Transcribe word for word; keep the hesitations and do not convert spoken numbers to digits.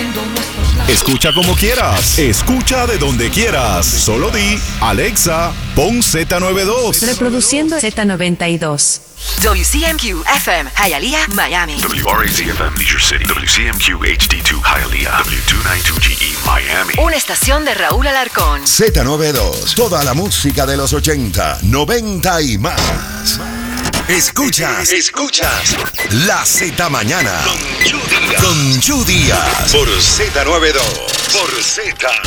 Escucha como quieras, escucha de donde quieras. Solo di, Alexa, pon Z noventa y dos. Reproduciendo Z noventa y dos. W C M Q F M, Hialeah, Miami. W R A Z F M, Leisure City. W C M Q H D dos, Hialeah. W doscientos noventa y dos G E, Miami. Una estación de Raúl Alarcón. Z noventa y dos, toda la música de los ochenta, noventa y más. Escuchas, escuchas La Z Mañana con Yu Díaz por Z noventa y dos, por Z